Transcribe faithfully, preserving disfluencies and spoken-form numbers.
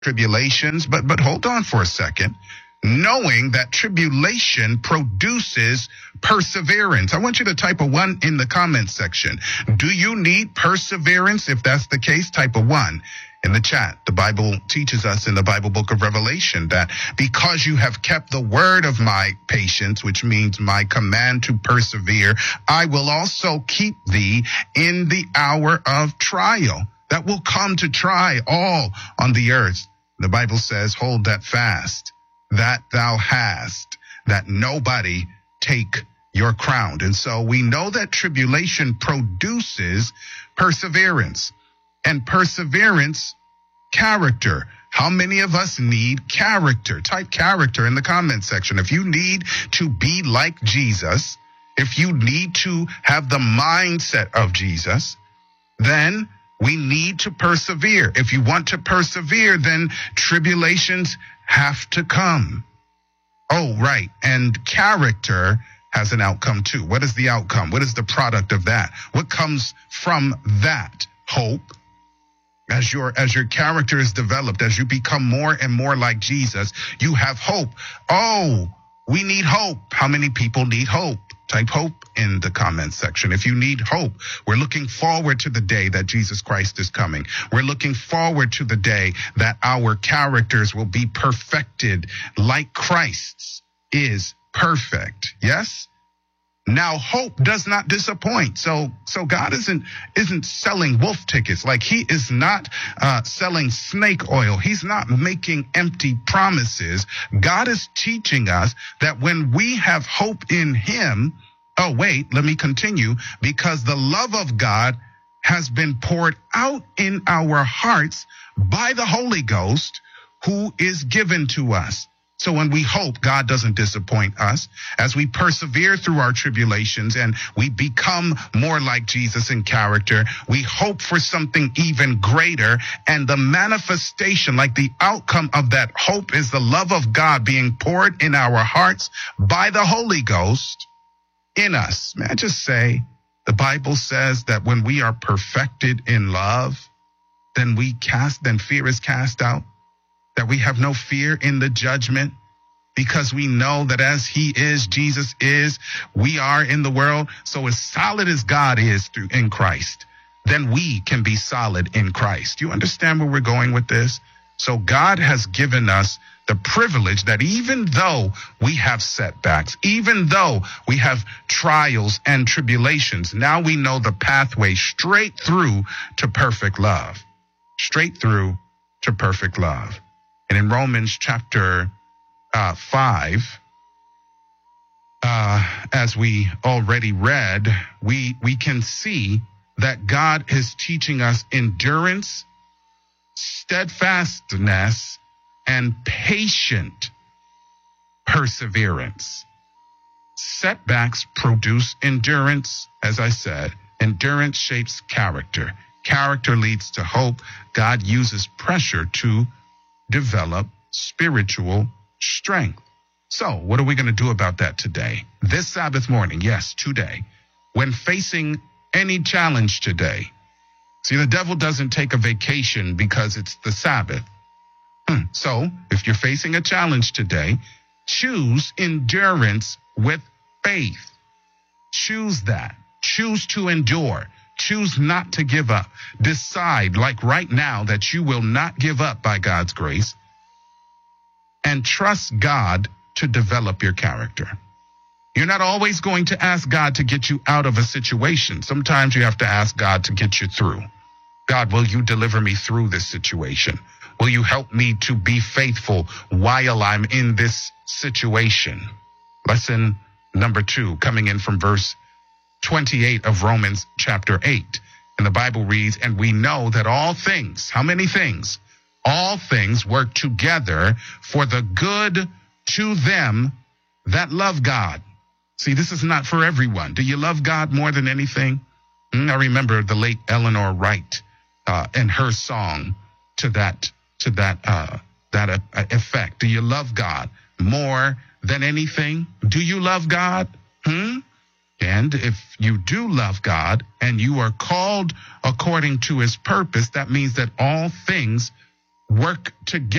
tribulations, but but hold on for a second. Knowing that tribulation produces perseverance. I want you to type a one in the comments section. Do you need perseverance? If that's the case, type a one in the chat. The Bible teaches us in the Bible book of Revelation that because you have kept the word of my patience, which means my command to persevere, I will also keep thee in the hour of trial that will come to try all on the earth. The Bible says, hold that fast, that thou hast, that nobody take your crown. And so we know that tribulation produces perseverance, and perseverance, character. How many of us need character? Type character in the comment section. If you need to be like Jesus, if you need to have the mindset of Jesus, then we need to persevere. If you want to persevere, then tribulations have to come. Oh, right. And character has an outcome too. What is the outcome? What is the product of that? What comes from that? Hope. As your, as your character is developed, as you become more and more like Jesus, you have hope. Oh, we need hope. How many people need hope? Type hope in the comments section. If you need hope, we're looking forward to the day that Jesus Christ is coming. We're looking forward to the day that our characters will be perfected like Christ's is perfect. Yes? Now, hope does not disappoint. So, so God isn't, isn't selling wolf tickets. Like he is not, uh, selling snake oil. He's not making empty promises. God is teaching us that when we have hope in him, oh, wait, let me continue, because the love of God has been poured out in our hearts by the Holy Ghost who is given to us. So when we hope, God doesn't disappoint us. As we persevere through our tribulations and we become more like Jesus in character, we hope for something even greater. And the manifestation, like the outcome of that hope, is the love of God being poured in our hearts by the Holy Ghost in us. May I just say, the Bible says that when we are perfected in love, then we cast, then fear is cast out. That we have no fear in the judgment because we know that as he is, Jesus is, we are in the world. So as solid as God is through in Christ, then we can be solid in Christ. You understand where we're going with this? So God has given us the privilege that even though we have setbacks, even though we have trials and tribulations, now we know the pathway straight through to perfect love, straight through to perfect love. And in Romans chapter uh, five, uh, as we already read, we we can see that God is teaching us endurance, steadfastness, and patient perseverance. Setbacks produce endurance, as I said. Endurance shapes character. Character leads to hope. God uses pressure to develop spiritual strength. So what are we going to do about that today? This Sabbath morning, yes, today, when facing any challenge today. See, the devil doesn't take a vacation because it's the Sabbath. Hmm. So if you're facing a challenge today, choose endurance with faith. Choose that. Choose to endure. Choose not to give up. Decide, like right now, that you will not give up by God's grace, and trust God to develop your character. You're not always going to ask God to get you out of a situation. Sometimes you have to ask God to get you through. God, will you deliver me through this situation? Will you help me to be faithful while I'm in this situation? Lesson number two, coming in from verse twenty-eight of Romans chapter eight. And the Bible reads, and we know that all things, how many things? All things work together for the good to them that love God. See, this is not for everyone. Do you love God more than anything? I remember the late Eleanor Wright uh, and her song to that to that uh, that uh, effect. Do you love God more than anything? Do you love God? Hmm? And if you do love God and you are called according to his purpose, that means that all things work together.